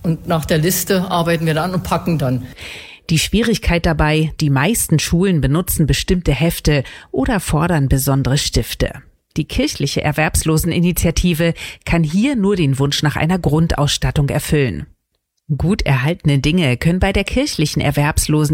und nach der Liste arbeiten wir dann und packen dann. Die Schwierigkeit dabei, die meisten Schulen benutzen bestimmte Hefte oder fordern besondere Stifte. Die kirchliche Erwerbsloseninitiative kann hier nur den Wunsch nach einer Grundausstattung erfüllen. Gut erhaltene Dinge können bei der kirchlichen Erwerbslosen